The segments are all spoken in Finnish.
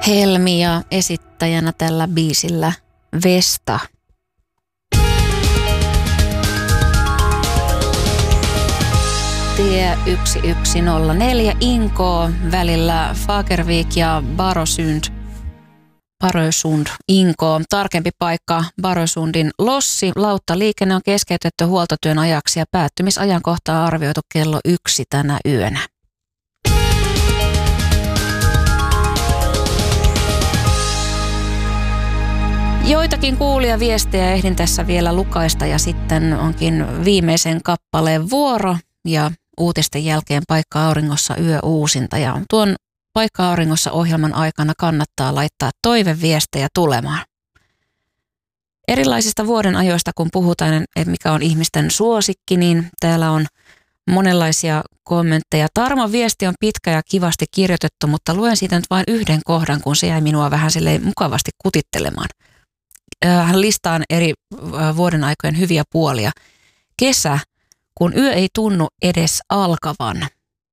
Helmi ja esittäjänä tällä biisillä Vesta. Tie 1104 Inkoo välillä Fagervik ja Barösund Inkoo. Tarkempi paikka Barösundin lossi. Lauttaliikenne on keskeytetty huoltotyön ajaksi ja päättymisajankohta on arvioitu kello 1 tänä yönä. Joitakin kuulijaviestejä ehdin tässä vielä lukaista ja sitten onkin viimeisen kappaleen vuoro ja uutisten jälkeen Paikka auringossa yöuusinta. Ja tuon Paikka auringossa ohjelman aikana kannattaa laittaa toiveviestejä tulemaan. Erilaisista vuoden ajoista kun puhutaan, mikä on ihmisten suosikki, niin täällä on monenlaisia kommentteja. Tarmon viesti on pitkä ja kivasti kirjoitettu, mutta luen siitä nyt vain yhden kohdan, kun se jäi minua vähän silleen mukavasti kutittelemaan. Hän listaa eri vuoden aikojen hyviä puolia. Kesä, kun yö ei tunnu edes alkavan.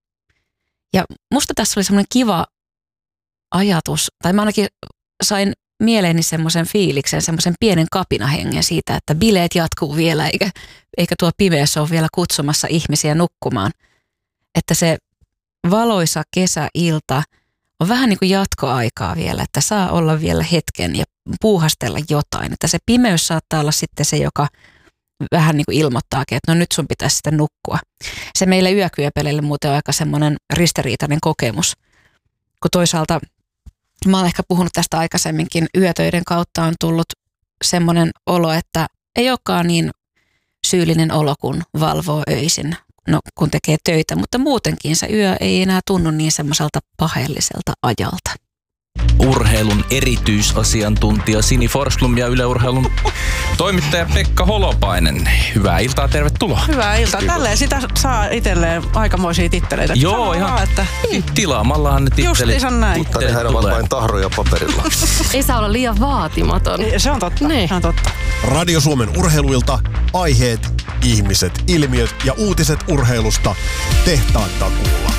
Ja musta tässä oli semmoinen kiva ajatus, tai mä ainakin sain mieleeni semmoisen fiiliksen, semmoisen pienen kapinahengen siitä, että bileet jatkuu vielä, eikä tuo pimeys ole vielä kutsumassa ihmisiä nukkumaan. Että se valoisa kesäilta on vähän niin kuin jatkoaikaa vielä, että saa olla vielä hetken ja puuhastella jotain. Että se pimeys saattaa olla sitten se, joka vähän niin kuin ilmoittaakin, että no nyt sun pitäisi sitten nukkua. Se meille yökyöpeleille muuten on aika semmoinen ristiriitainen kokemus, kun toisaalta mä olen ehkä puhunut tästä aikaisemminkin, yötöiden kautta on tullut semmoinen olo, että ei olekaan niin syyllinen olo, kun valvoo öisin, kun tekee töitä, mutta muutenkin se yö ei enää tunnu niin semmoiselta paheelliselta ajalta. Urheilun erityisasiantuntija Sini Forsblom ja Yle Urheilun toimittaja Pekka Holopainen. Hyvää iltaa, tervetuloa. Hyvää iltaa. Tälleen sitä saa itselleen aikamoisia titteleitä. Joo, ihan että tilaamallahan ne tittelit. Just näin. Mutta nehän ovat vain tahroja paperilla. Ei saa olla liian vaatimaton. Se on totta. Niin. Se on totta. Radio Suomen urheiluilta, aiheet, ihmiset, ilmiöt ja uutiset urheilusta tehtaan takuulla.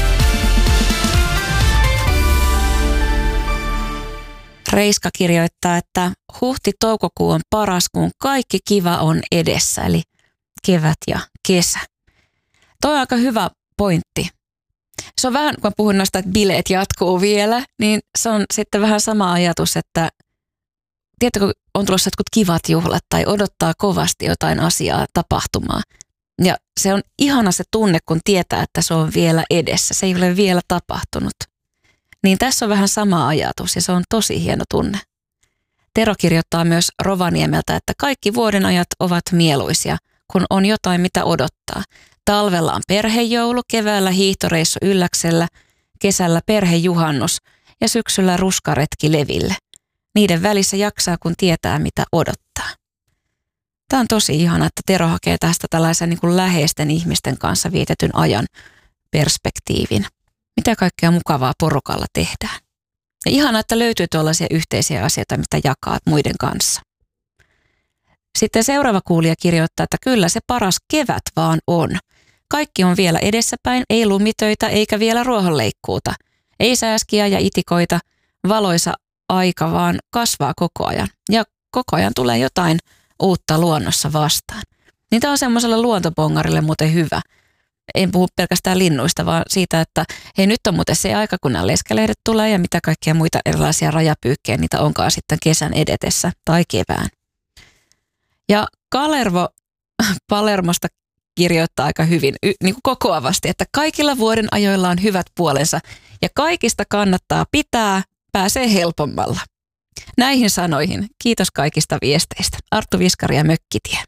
Reiska kirjoittaa, että huhti-toukokuu on paras, kun kaikki kiva on edessä, eli kevät ja kesä. Toi on aika hyvä pointti. Se on vähän, kun puhun noista, että bileet jatkuu vielä, niin se on sitten vähän sama ajatus, että tiedätkö, on tulossa jotkut kivat juhlat tai odottaa kovasti jotain asiaa tapahtumaa. Ja se on ihana se tunne, kun tietää, että se on vielä edessä. Se ei ole vielä tapahtunut. Niin tässä on vähän sama ajatus ja se on tosi hieno tunne. Tero kirjoittaa myös Rovaniemeltä, että kaikki vuodenajat ovat mieluisia, kun on jotain mitä odottaa. Talvella on perhejoulu, keväällä hiihtoreissu Ylläksellä, kesällä perhejuhannus ja syksyllä ruskaretki Leville. Niiden välissä jaksaa, kun tietää mitä odottaa. Tämä on tosi ihana, että Tero hakee tästä tällaisen niin kuin läheisten ihmisten kanssa vietetyn ajan perspektiivin. Mitä kaikkea mukavaa porukalla tehdään. Ja ihanaa, että löytyy tuollaisia yhteisiä asioita, mitä jakaa muiden kanssa. Sitten seuraava kuulija kirjoittaa, että kyllä se paras kevät vaan on. Kaikki on vielä edessäpäin, ei lumitöitä eikä vielä ruohonleikkuuta. Ei sääskiä ja itikoita, valoisa aika vaan kasvaa koko ajan. Ja koko ajan tulee jotain uutta luonnossa vastaan. Niin tämä on semmoiselle luontobongarille muuten hyvä. En puhu pelkästään linnuista, vaan siitä, että hei, nyt on muuten se aika, kun nämä leskelehdet tulee ja mitä kaikkia muita erilaisia rajapyykkejä niitä onkaan sitten kesän edetessä tai kevään. Ja Kalervo Palermosta kirjoittaa aika hyvin, niin kuin kokoavasti, että kaikilla vuoden ajoilla on hyvät puolensa ja kaikista kannattaa pitää, pääsee helpommalla. Näihin sanoihin kiitos kaikista viesteistä. Arttu Viskari ja Mökkitie.